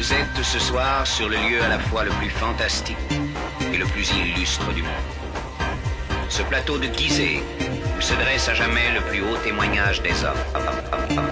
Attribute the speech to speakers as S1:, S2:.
S1: Vous êtes ce soir sur le lieu à la fois le plus fantastique et le plus illustre du monde. Ce plateau de Gizeh où se dresse à jamais le plus haut témoignage des hommes.